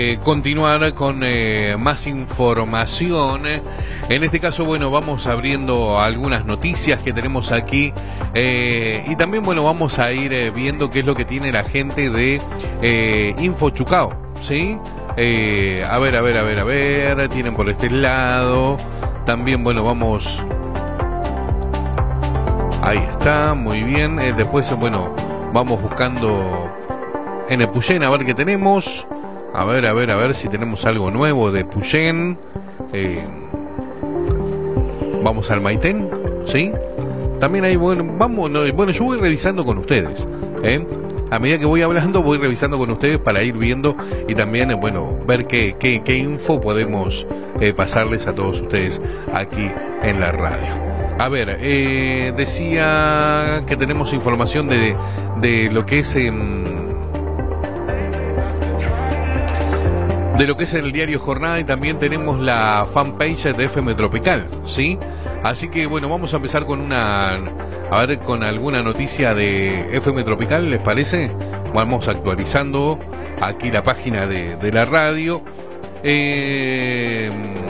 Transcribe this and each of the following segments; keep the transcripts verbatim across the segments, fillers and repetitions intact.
Eh, continuar con eh, más información. En este caso, bueno, vamos abriendo algunas noticias que tenemos aquí eh, y también, bueno, vamos a ir eh, viendo qué es lo que tiene la gente de eh, Info Chucao, ¿sí? Eh, a ver, a ver, a ver, a ver, tienen por este lado. También, bueno, vamos... Ahí está, muy bien. Eh, después, bueno, vamos buscando en Epuyén a ver qué tenemos. A ver, a ver, a ver si tenemos algo nuevo de Epuyén. Eh, vamos al Maitén, ¿sí? También hay, bueno, vamos, no, bueno, yo voy revisando con ustedes, ¿eh? A medida que voy hablando, voy revisando con ustedes para ir viendo y también, eh, bueno, ver qué, qué, qué info podemos eh, pasarles a todos ustedes aquí en la radio. A ver, eh, decía que tenemos información de, de lo que es... Eh, de lo que es el diario Jornada y también tenemos la fanpage de F M Tropical, ¿sí? Así que bueno, vamos a empezar con una, a ver, con alguna noticia de F M Tropical, ¿les parece? Vamos actualizando aquí la página de, de la radio. Eh,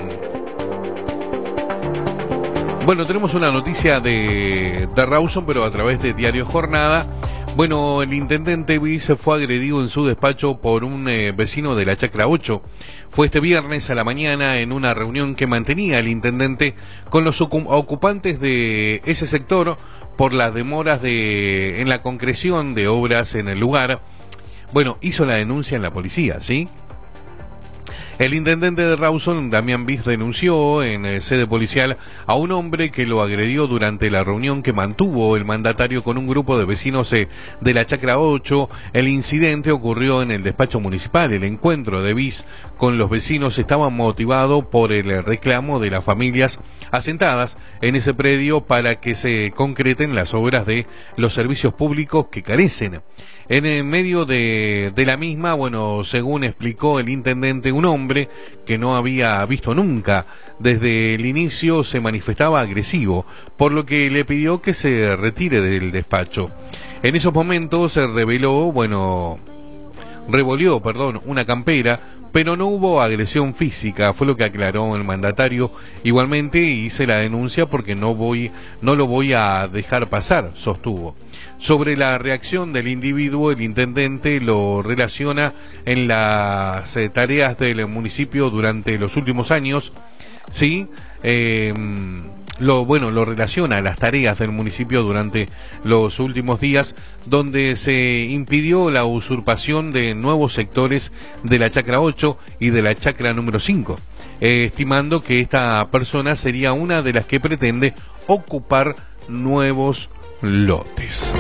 bueno, tenemos una noticia de, de Rawson, pero a través de Diario Jornada. Bueno, el intendente Viz fue agredido en su despacho por un eh, vecino de la Chacra ocho. Fue este viernes a la mañana en una reunión que mantenía el intendente con los ocupantes de ese sector por las demoras de en la concreción de obras en el lugar. Bueno, hizo la denuncia en la policía, ¿sí? El intendente de Rawson, Damián Viz, denunció en eh, sede policial a un hombre que lo agredió durante la reunión que mantuvo el mandatario con un grupo de vecinos eh, de la Chacra ocho. El incidente ocurrió en el despacho municipal. El encuentro de Viz con los vecinos estaba motivado por el reclamo de las familias asentadas en ese predio para que se concreten las obras de los servicios públicos que carecen. En el medio de, de la misma, bueno, según explicó el intendente, un hombre que no había visto nunca desde el inicio se manifestaba agresivo, por lo que le pidió que se retire del despacho. En esos momentos se reveló, bueno, revolvió, perdón, una campera, pero no hubo agresión física, fue lo que aclaró el mandatario. Igualmente hice la denuncia porque no voy, no lo voy a dejar pasar, sostuvo. Sobre la reacción del individuo, el intendente lo relaciona en las eh, tareas del municipio durante los últimos años, sí, eh, lo bueno lo relaciona a las tareas del municipio durante los últimos días, donde se impidió la usurpación de nuevos sectores de la Chacra ocho y de la Chacra número cinco, eh, estimando que esta persona sería una de las que pretende ocupar nuevos lotes.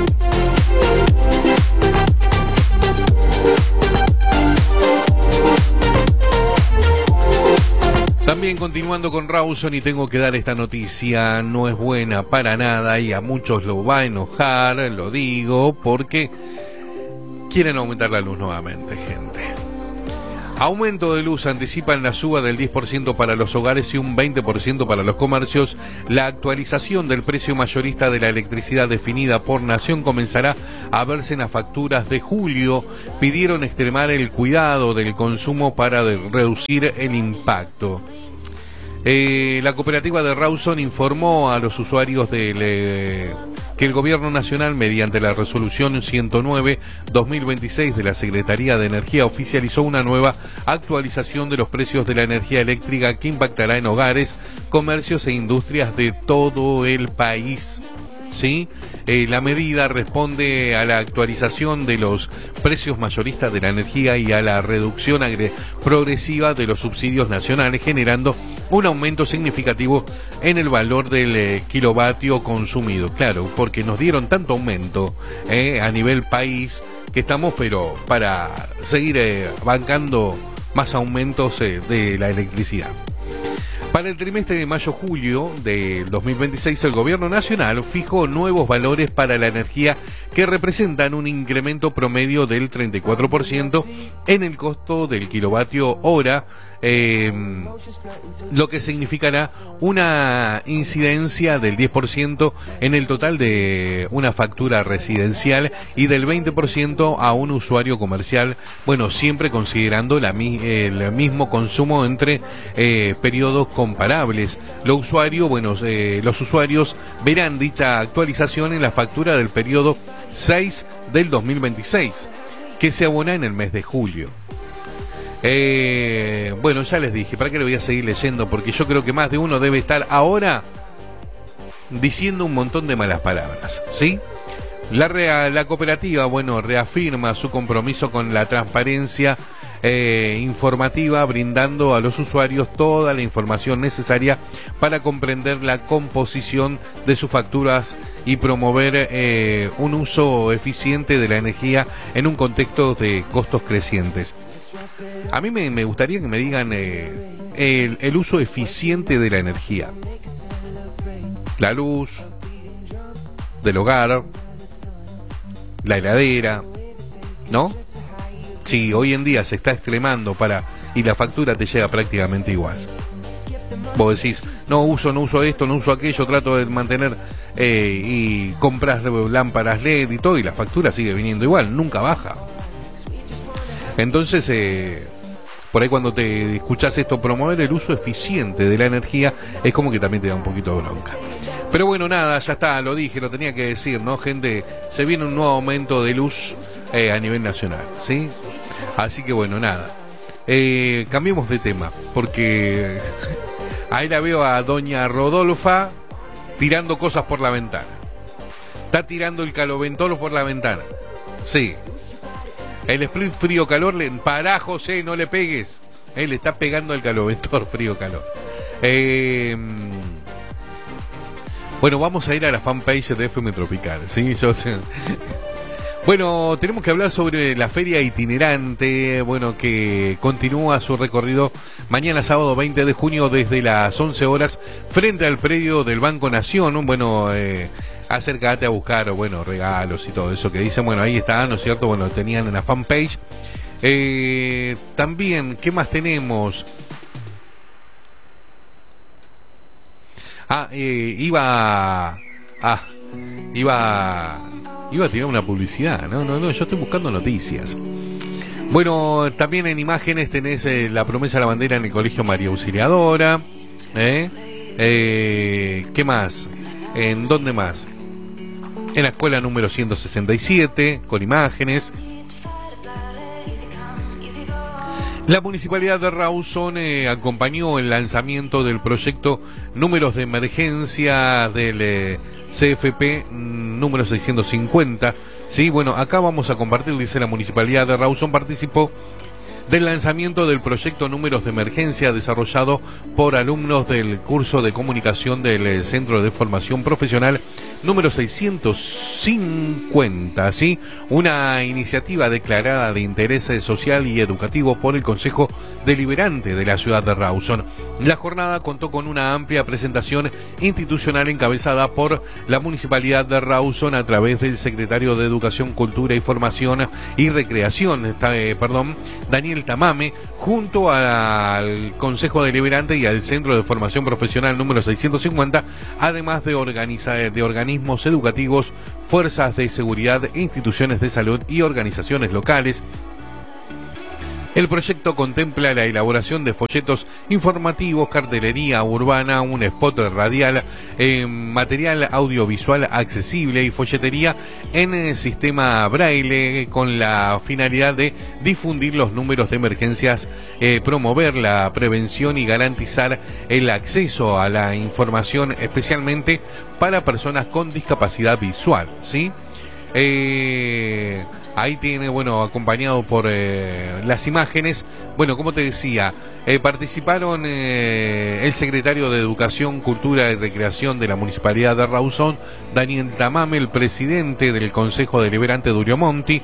También continuando con Rawson, y tengo que dar esta noticia, no es buena para nada y a muchos lo va a enojar, lo digo, porque quieren aumentar la luz nuevamente, gente. Aumento de luz, anticipan la suba del diez por ciento para los hogares y un veinte por ciento para los comercios. La actualización del precio mayorista de la electricidad definida por Nación comenzará a verse en las facturas de julio. Pidieron extremar el cuidado del consumo para de reducir el impacto. Eh, la cooperativa de Rawson informó a los usuarios del, eh, que el Gobierno Nacional, mediante la resolución ciento nueve barra dos mil veintiséis de la Secretaría de Energía, oficializó una nueva actualización de los precios de la energía eléctrica que impactará en hogares, comercios e industrias de todo el país. ¿Sí? Eh, la medida responde a la actualización de los precios mayoristas de la energía y a la reducción progresiva de los subsidios nacionales, generando un aumento significativo en el valor del eh, kilovatio consumido. Claro, porque nos dieron tanto aumento eh, a nivel país que estamos, pero para seguir eh, bancando más aumentos eh, de la electricidad. Para el trimestre de mayo-julio del dos mil veintiséis, el Gobierno Nacional fijó nuevos valores para la energía que representan un incremento promedio del treinta y cuatro por ciento en el costo del kilovatio hora, eh, lo que significará una incidencia del diez por ciento en el total de una factura residencial y del veinte por ciento a un usuario comercial, bueno, siempre considerando la, el mismo consumo entre eh, periodos comparables. Los usuarios, bueno, eh, los usuarios verán dicha actualización en la factura del periodo seis del dos mil veintiséis, que se abona en el mes de julio. Eh, bueno, ya les dije, ¿para qué le voy a seguir leyendo? Porque yo creo que más de uno debe estar ahora diciendo un montón de malas palabras, ¿sí? La, rea, la cooperativa, bueno, reafirma su compromiso con la transparencia eh, informativa, brindando a los usuarios toda la información necesaria para comprender la composición de sus facturas y promover eh, un uso eficiente de la energía en un contexto de costos crecientes. A mí me, me gustaría que me digan eh, el, el uso eficiente de la energía. La luz del hogar, la heladera, ¿no? Sí, hoy en día se está extremando para y la factura te llega prácticamente igual. Vos decís, no uso, no uso esto, no uso aquello, trato de mantener eh, y compras lámparas L E D y todo, y la factura sigue viniendo igual, nunca baja. Entonces, eh, por ahí cuando te escuchás esto, promover el uso eficiente de la energía, es como que también te da un poquito de bronca. Pero bueno, nada, ya está, lo dije, lo tenía que decir, ¿no? Gente, se viene un nuevo aumento de luz eh, a nivel nacional, ¿sí? Así que bueno, nada. Eh, cambiemos de tema, porque ahí la veo a doña Rodolfa tirando cosas por la ventana. Está tirando el caloventolo por la ventana. Sí. El split frío-calor, le... pará, José, no le pegues. Él está pegando el caloventor frío-calor. Eh... Bueno, vamos a ir a la fanpage de F M Tropical, ¿sí? Yo... Bueno, tenemos que hablar sobre la feria itinerante, bueno, que continúa su recorrido mañana sábado veinte de junio desde las once horas frente al predio del Banco Nación. Bueno, eh, acércate a buscar, bueno, regalos y todo eso que dicen. Bueno, ahí está, ¿no es cierto? Bueno, tenían en la fanpage. Eh, también, ¿qué más tenemos? Ah, eh, iba... Ah, iba... Iba a tirar una publicidad, no, no, no, yo estoy buscando noticias. Bueno, también en imágenes tenés eh, la promesa de la bandera en el Colegio María Auxiliadora. ¿eh? Eh, ¿Qué más? ¿En dónde más? En la escuela número ciento sesenta y siete, con imágenes. La Municipalidad de Rawson eh, acompañó el lanzamiento del proyecto Números de Emergencia del eh, C F P número seiscientos cincuenta. Sí, bueno, acá vamos a compartir, dice la Municipalidad de Rawson participó del lanzamiento del proyecto Números de Emergencia desarrollado por alumnos del curso de comunicación del Centro de Formación Profesional número seiscientos cincuenta, ¿sí? Una iniciativa declarada de interés social y educativo por el Consejo Deliberante de la ciudad de Rawson. La jornada contó con una amplia presentación institucional encabezada por la Municipalidad de Rawson a través del Secretario de Educación, Cultura y Formación y Recreación, eh, perdón, Daniel Tamame, junto al Consejo Deliberante y al Centro de Formación Profesional número seiscientos cincuenta, además de, organiza, de organismos educativos, fuerzas de seguridad, instituciones de salud y organizaciones locales. El proyecto contempla la elaboración de folletos informativos, cartelería urbana, un spot radial, eh, material audiovisual accesible y folletería en el sistema braille con la finalidad de difundir los números de emergencias, eh, promover la prevención y garantizar el acceso a la información, especialmente para personas con discapacidad visual, ¿sí? Eh... Ahí tiene, bueno, acompañado por eh, las imágenes. Bueno, como te decía, eh, participaron eh, el secretario de Educación, Cultura y Recreación de la Municipalidad de Rawson, Daniel Tamame, el presidente del Consejo Deliberante de Uriomonti,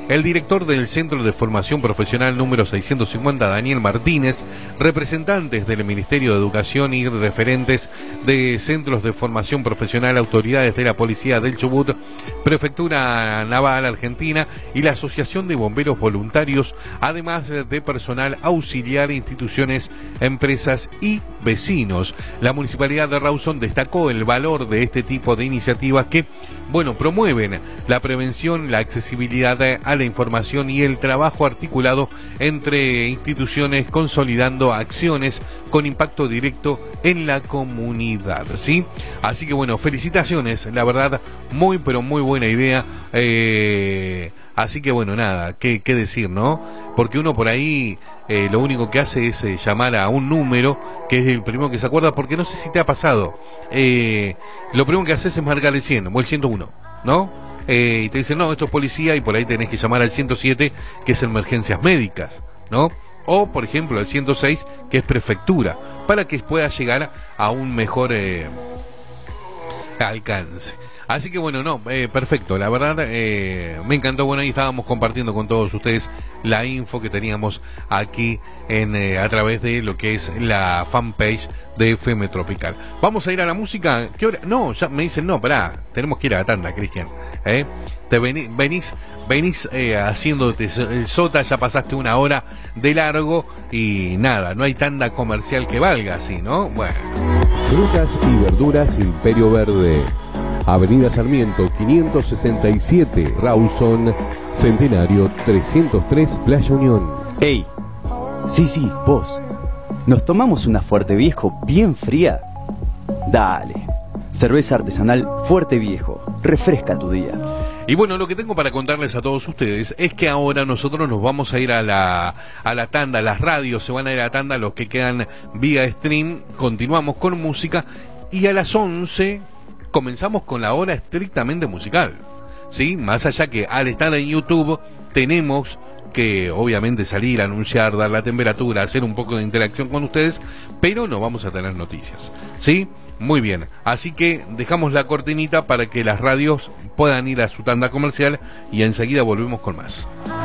el director del Centro de Formación Profesional número seiscientos cincuenta, Daniel Martínez, representantes del Ministerio de Educación y referentes de centros de formación profesional, autoridades de la Policía del Chubut, Prefectura Naval Argentina y la Asociación de Bomberos Voluntarios, además de personal auxiliar, instituciones, empresas y vecinos. La Municipalidad de Rawson destacó el valor de este tipo de iniciativas que, bueno, promueven la prevención, la accesibilidad a la información y el trabajo articulado entre instituciones, consolidando acciones con impacto directo en la comunidad, ¿sí? Así que, bueno, felicitaciones, la verdad, muy, pero muy buena idea. Eh... Así que bueno, nada, qué, qué decir, ¿no? Porque uno por ahí eh, lo único que hace es eh, llamar a un número, que es el primero que se acuerda, porque no sé si te ha pasado. Eh, lo primero que haces es marcar el cien o el ciento uno, ¿no? Eh, y te dicen, no, esto es policía, y por ahí tenés que llamar al ciento siete, que es emergencias médicas, ¿no? O, por ejemplo, al ciento seis, que es prefectura, para que puedas llegar a un mejor eh, alcance. Así que bueno, no, eh, perfecto, la verdad eh, me encantó. Bueno, ahí estábamos compartiendo con todos ustedes la info que teníamos aquí en eh, a través de lo que es la fanpage de F M Tropical. Vamos a ir a la música. ¿Qué hora? No, ya me dicen, no, pará, tenemos que ir a la tanda, Cristian. ¿eh? Te vení, venís, venís eh, haciéndote el sota, ya pasaste una hora de largo y nada, no hay tanda comercial que valga así, ¿no? Bueno. Frutas y verduras Imperio Verde. Avenida Sarmiento quinientos sesenta y siete, Rawson, Centenario trescientos tres, Playa Unión. ¡Ey! Sí, sí, vos. ¿Nos tomamos una Fuerte Viejo bien fría? Dale. Cerveza artesanal Fuerte Viejo. Refresca tu día. Y bueno, lo que tengo para contarles a todos ustedes es que ahora nosotros nos vamos a ir a la, a la tanda, las radios se van a ir a la tanda, los que quedan vía stream, continuamos con música y a las once... comenzamos con la hora estrictamente musical, ¿sí? Más allá que al estar en YouTube tenemos que obviamente salir a anunciar, dar la temperatura, hacer un poco de interacción con ustedes, pero no vamos a tener noticias, ¿sí? Muy bien, así que dejamos la cortinita para que las radios puedan ir a su tanda comercial y enseguida volvemos con más.